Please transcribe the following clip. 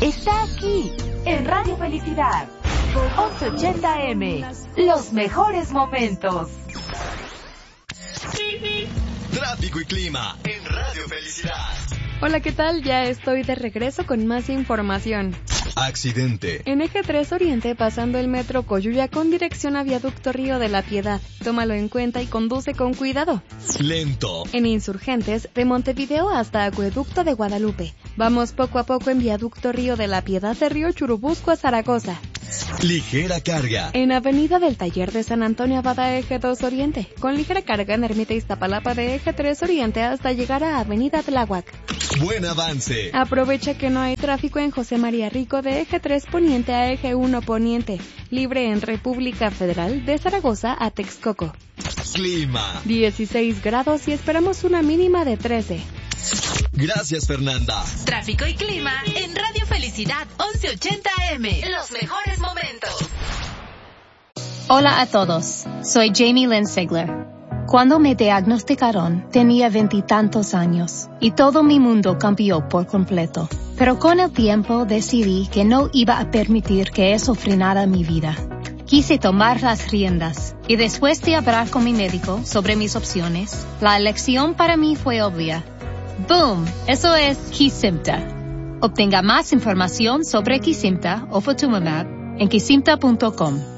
está aquí, en Radio Felicidad. 1180M, los mejores momentos. Tráfico y clima en Radio Felicidad. Hola, ¿qué tal? Ya estoy de regreso con más información. Accidente. En Eje 3 Oriente, pasando el metro Coyuya con dirección a Viaducto Río de la Piedad. Tómalo en cuenta y conduce con cuidado. Lento. En Insurgentes, de Montevideo hasta Acueducto de Guadalupe. Vamos poco a poco en Viaducto Río de la Piedad de Río Churubusco a Zaragoza. Ligera carga. En Avenida del Taller de San Antonio Abada Eje 2 Oriente, con ligera carga en Ermita Iztapalapa de Eje 3 Oriente hasta llegar a Avenida Tláhuac. Buen avance. Aprovecha que no hay tráfico en José María Rico de Eje 3 Poniente a Eje 1 Poniente, libre en República Federal de Zaragoza a Texcoco. Clima. 16 grados y esperamos una mínima de 13. Gracias, Fernanda. Tráfico y clima en Radio Felicidad 1180M. Los mejores momentos. Hola a todos, soy Jamie Lynn Sigler. Cuando me diagnosticaron, tenía 20 y tantos años, y todo mi mundo cambió por completo. Pero con el tiempo decidí que no iba a permitir que eso frenara mi vida. Quise tomar las riendas, y después de hablar con mi médico sobre mis opciones, la elección para mí fue obvia. ¡Boom! Eso es Kesimpta. Obtenga más información sobre Kesimpta o Ofatumumab en kesimpta.com.